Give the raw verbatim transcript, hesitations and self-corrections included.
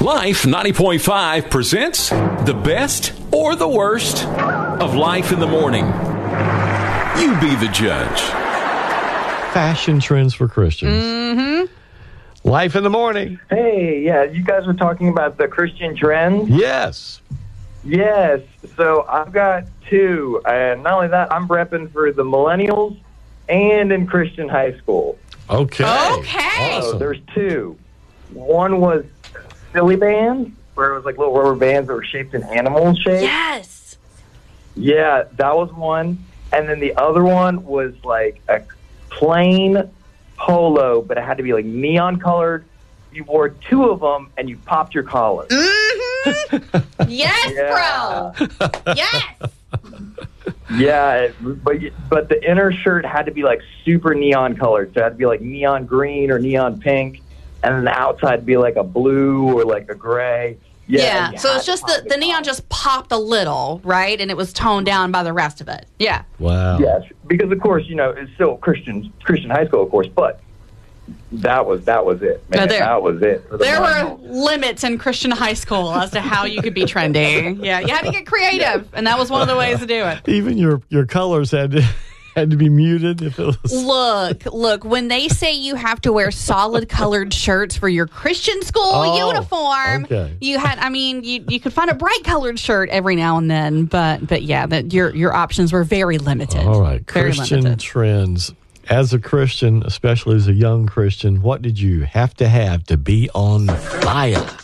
Life ninety point five presents the best or the worst of Life in the Morning. You be the judge. Fashion trends for Christians. Mm-hmm. Life in the Morning. Hey, yeah, you guys were talking about the Christian trends? Yes. Yes. So I've got two. And not only that, I'm repping for the millennials and in Christian high school. Okay. Okay. So there's two. One was silly bands, where it was like little rubber bands that were shaped in animal shape. Yes. Yeah, that was one. And then the other one was like a plain polo, but it had to be like neon colored. You wore two of them and you popped your collar. Mm-hmm. Yes, Yeah. bro. Yes. Yeah, but but the inner shirt had to be like super neon colored. So it had to be like neon green or neon pink. And then the outside be like a blue or like a gray. Yeah, you so had it's to just pop the, the neon collar. just popped a little, right? And it was toned down by the rest of it. Yeah. Wow. Yes, because of course, you know, it's still Christian Christian high school, of course, but that was that was it. Man, No, there- that was it. For the There were millennials. limits in Christian high school as to how you could be trendy. Yeah, you had to get creative, and that was one of the ways to do it. Even your, your colors had to, had to be muted if it was. Look, look, when they say you have to wear solid colored shirts for your Christian school Oh, uniform, okay. you had I mean, you you could find a bright colored shirt every now and then, but but yeah, that your your options were very limited. All right. Very Christian limited. trends. As a Christian, especially as a young Christian, what did you have to have to be on fire?